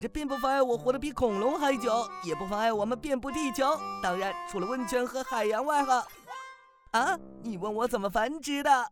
这并不妨碍我活得比恐龙还久，也不妨碍我们遍布地球。当然，除了温泉和海洋外哈。啊，你问我怎么繁殖的？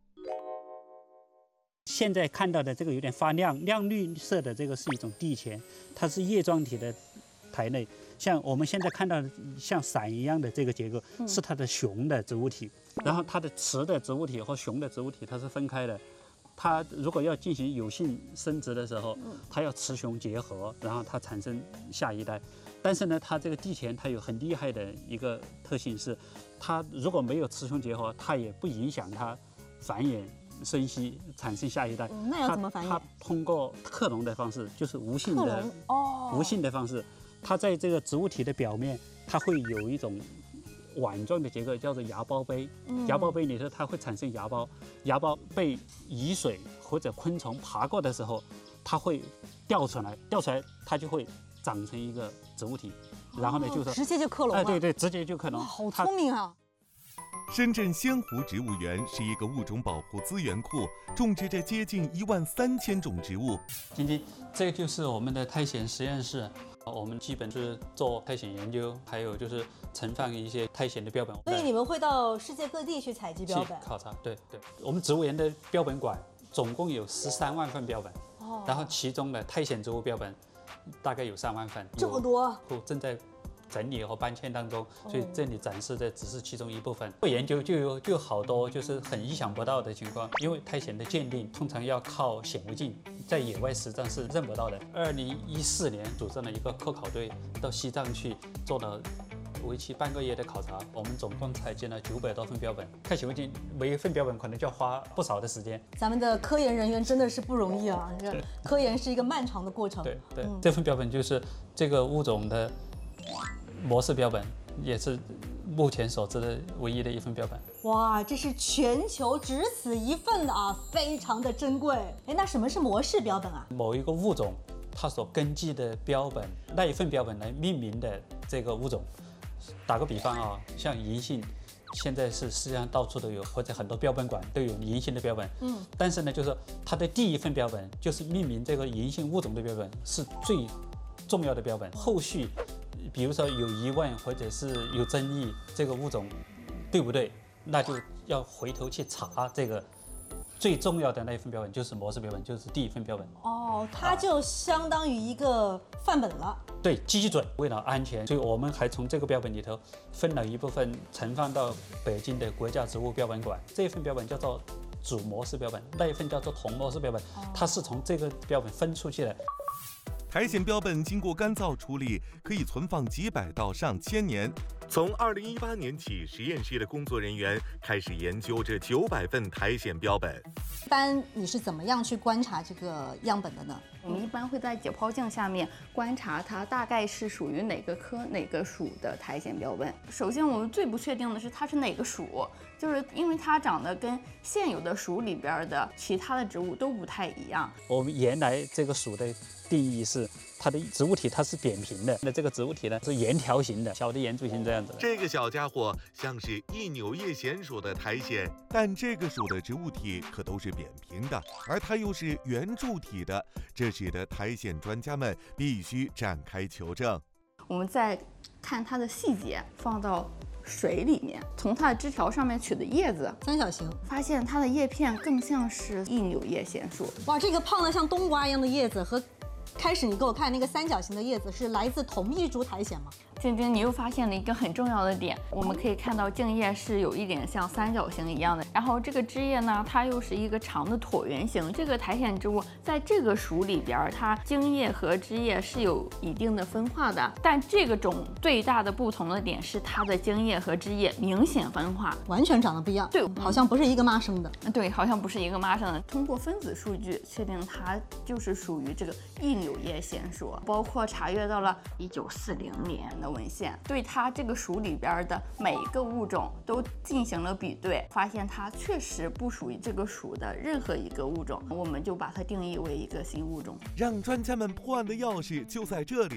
现在看到的这个有点发亮绿色的，这个是一种地钱，它是叶状体的苔类。像我们现在看到的像伞一样的这个结构，是它的雄的植物体。然后它的雌的植物体和雄的植物体它是分开的。它如果要进行有性生殖的时候，它要雌雄结合，然后它产生下一代。但是呢，它这个地钱它有很厉害的一个特性是，它如果没有雌雄结合，它也不影响它繁衍生息产生下一代。 那要怎么繁衍？ 它通过克隆的方式，就是无性的方式。它在这个植物体的表面，它会有一种碗状的结构，叫做芽孢杯。芽孢杯里头它会产生芽孢，芽孢被雨水或者昆虫爬过的时候，它会掉出来它就会长成一个植物体。然后呢，就是直接就克隆了。 对，直接就克隆。 好聪明啊！ 深圳仙湖植物园是一个物种保护资源库，种植着接近13000种植物。 今天这就是我们的苔藓实验室，我们基本是做苔藓研究，还有就是存放一些苔藓的标本。 所以你们会到世界各地去采集标本、 考察？对，我们植物园的标本馆总共有13万份标本，然后其中的苔藓植物标本大概有3万份， 这么多， 正在整理和搬迁当中，所以这里展示的只是其中一部分。做研究就有好多就是很意想不到的情况，因为苔藓的鉴定通常要靠显微镜，在野外实战是认不到的。2014年组织了一个科考队到西藏去做了为期半个月的考察，我们总共采集了900多份标本。看显微镜，每一份标本可能就要花不少的时间。 咱们的科研人员真的是不容易啊！科研是一个漫长的过程。 对，这份标本就是这个物种的模式标本，也是目前所知的唯一的一份标本。 哇，这是全球只此一份的啊，非常的珍贵。哎，那什么是模式标本啊？ 某一个物种它所根据的标本，那一份标本来命名的这个物种。打个比方啊，像银杏，现在是世界上到处都有，或者很多标本馆都有银杏的标本。但是呢，就是它的第一份标本，就是命名这个银杏物种的标本，是最重要的标本。后续比如说有疑问或者是有争议，这个物种对不对，那就要回头去查这个最重要的那一份标本，就是模式标本，就是第一份标本。 哦，它就相当于一个范本了。 对，基准。为了安全，所以我们还从这个标本里头分了一部分存放到北京的国家植物标本馆。这一份标本叫做主模式标本，那一份叫做同模式标本，它是从这个标本分出去的。 苔藓标本经过干燥处理，可以存放几百到上千年。从2018年起，实验室的工作人员开始研究这900份苔藓标本。 一般你是怎么样去观察这个样本的呢？ 我们一般会在解剖镜下面观察它大概是属于哪个科哪个属的苔藓标本。首先，我们最不确定的是它是哪个属，就是因为它长得跟现有的属里边的其他的植物都不太一样。 我们原来这个属的定义是它的植物体它是扁平的，那这个植物体呢是圆条形的，小的圆柱形这样子。 这个小家伙像是一纽叶藓属的苔藓，但这个属的植物体可都是扁平的，而它又是圆柱体的，这使得苔藓专家们必须展开求证。 我们再看它的细节，放到水里面，从它的枝条上面取的叶子三角形， 发现它的叶片更像是一纽叶藓属。 哇，这个胖得像冬瓜一样的叶子和开始你给我看那个三角形的叶子是来自同一株苔藓吗？ 静静，你又发现了一个很重要的点，我们可以看到茎叶是有一点像三角形一样的，然后这个枝叶呢，它又是一个长的椭圆形。这个苔藓植物在这个属里边，它茎叶和枝叶是有一定的分化的，但这个种最大的不同的点是它的茎叶和枝叶明显分化， 完全长得不一样。 对， 好像不是一个妈生的。 对，好像不是一个妈生的。通过分子数据确定它就是属于这个一纽叶藓属，包括查阅到了1940年的文献，对它这个属里边的每一个物种都进行了比对，发现它确实不属于这个属的任何一个物种，我们就把它定义为一个新物种。 让专家们破案的钥匙就在这里，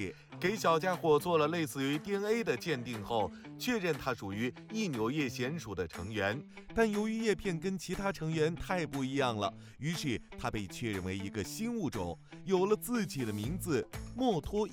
给小家伙做了类似于 DNA 的鉴定后，确认它属于异纽叶藓属的成员。但由于叶片跟其他成员太不一样了，于是它被确认为一个新物种，有了自己的名字——墨脱